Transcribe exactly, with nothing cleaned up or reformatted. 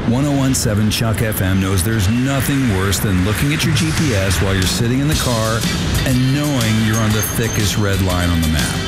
ten seventeen Chuck F M knows there's nothing worse than looking at your G P S while you're sitting in the car and knowing you're on the thickest red line on the map.